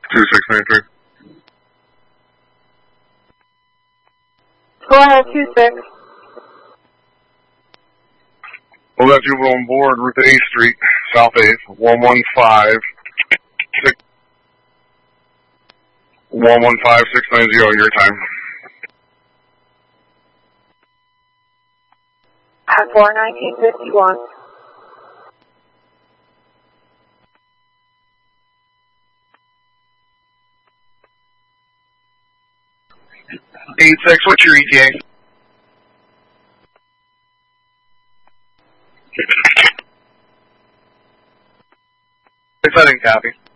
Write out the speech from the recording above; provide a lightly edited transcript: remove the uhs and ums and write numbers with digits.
2693. Go ahead, 26. We'll let you on board Route A Street, South 8th, 115 690, your time. 41951. Eight six. What's your ETA? I didn't copy.